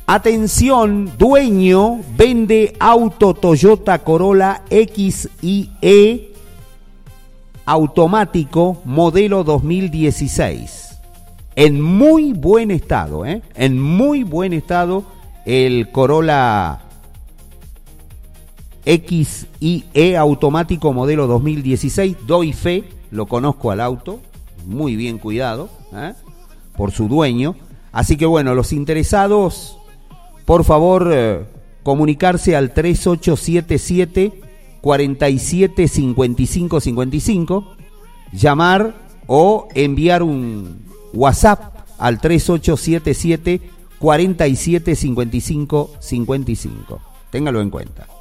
Atención, dueño vende auto Toyota Corolla XIE automático modelo 2016. En muy buen estado, en muy buen estado el Corolla XIE automático modelo 2016. Doy fe, lo conozco al auto, muy bien cuidado por su dueño. Así que bueno, los interesados, por favor, comunicarse al 3877 47 55 55, llamar o enviar un WhatsApp al 3877 47 55 55. Téngalo en cuenta.